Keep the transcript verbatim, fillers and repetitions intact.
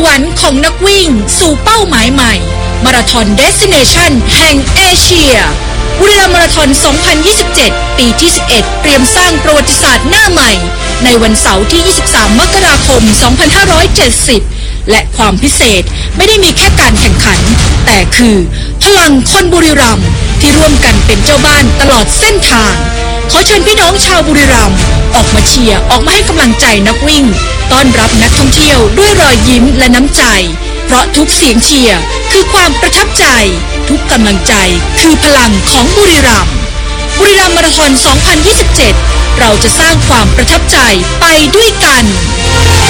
วรรค์ของนักวิ่งสู่เป้าหมายใหม่มาราธอนเดสติเนชันแห่งเอเชียบุรีรัมย์มาราธอน สองพันยี่สิบเจ็ด ปีที่ สิบเอ็ด เตรียมสร้างประวัติศาสตร์หน้าใหม่ในวันเสาร์ที่ ยี่สิบสาม มกราคม สองพันห้าร้อยเจ็ดสิบ และความพิเศษไม่ได้มีแค่การแข่งขันแต่คือพลังคนบุรีรัมย์ที่ร่วมกันเป็นเจ้าบ้านตลอดเส้นทางขอเชิญพี่น้องชาวบุรีรัมย์ออกมาเชียร์ออกมาให้กำลังใจนักวิ่งต้อนรับนักท่องเที่ยวด้วยรอยยิ้มและน้ำใจเพราะทุกเสียงเชียร์คือความประทับใจทุกกำลังใจคือพลังของบุรีรัมย์บุรีรัมย์มาราธอน สองพันยี่สิบเจ็ด เราจะสร้างความประทับใจไปด้วยกัน